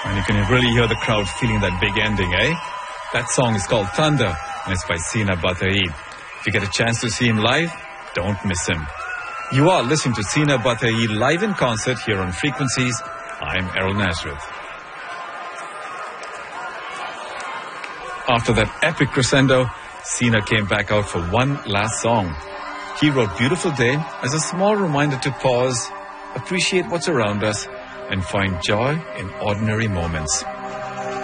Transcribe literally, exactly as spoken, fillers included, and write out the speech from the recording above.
And you can really hear the crowd feeling that big ending, eh? That song is called Thunder, and it's by Sina Bataid. If you get a chance to see him live, don't miss him. You are listening to Sina Bataid live in concert here on Frequencies. I'm Errol Nazareth. After that epic crescendo, Sina came back out for one last song. He wrote Beautiful Day as a small reminder to pause, appreciate what's around us, and find joy in ordinary moments.